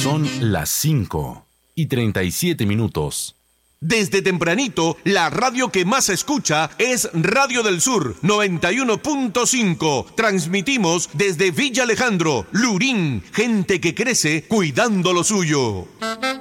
Son las 5:37. Desde tempranito, la radio que más se escucha es Radio del Sur 91.5. Transmitimos desde Villa Alejandro, Lurín, gente que crece cuidando lo suyo.